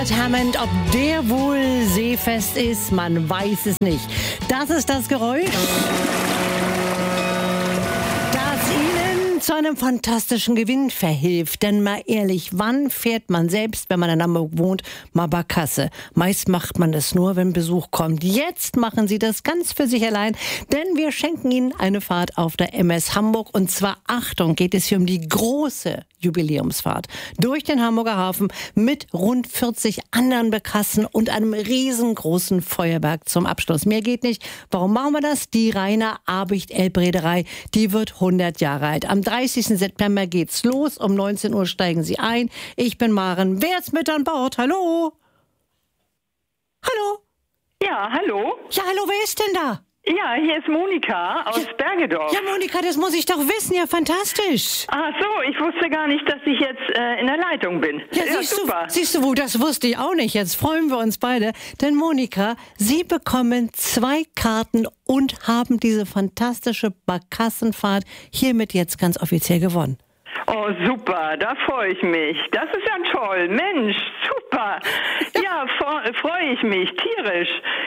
Albert Hammond, ob der wohl seefest ist, man weiß es nicht. Das ist das Geräusch, das Ihnen zu einem fantastischen Gewinn verhilft. Denn mal ehrlich, wann fährt man selbst, wenn man in Hamburg wohnt, mal Barkasse? Meist macht man das nur, wenn Besuch kommt. Jetzt machen Sie das ganz für sich allein, denn wir schenken Ihnen eine Fahrt auf der MS Hamburg. Und zwar, Achtung, geht es hier um die große Jubiläumsfahrt durch den Hamburger Hafen mit rund 40 anderen Barkassen und einem riesengroßen Feuerwerk zum Abschluss. Mehr geht nicht. Warum machen wir das? Die Rainer Abicht Elbreederei, die wird 100 Jahre alt. Am 30. September geht's los. Um 19 Uhr steigen Sie ein. Ich bin Maren. Wer ist mit an Bord? Hallo? Hallo? Ja, hallo? Ja, hallo, wer ist denn da? Ja, hier ist Monika aus Bergedorf. Ja, Monika, das muss ich doch wissen. Ja, fantastisch. Ach so, ich wusste gar nicht, dass ich jetzt in der Leitung bin. Ja, super. Siehst du, das wusste ich auch nicht. Jetzt freuen wir uns beide. Denn Monika, Sie bekommen 2 Karten und haben diese fantastische Barkassenfahrt hiermit jetzt ganz offiziell gewonnen. Oh, super, da freue ich mich. Das ist ja toll. Mensch, super. Ja, freue ich mich, tierisch.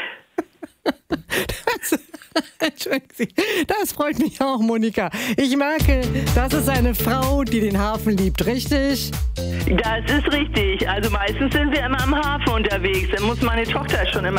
Entschuldigen Sie, das freut mich auch, Monika. Ich merke, das ist eine Frau, die den Hafen liebt, richtig? Das ist richtig. Also meistens sind wir immer am Hafen unterwegs. Dann muss meine Tochter schon immer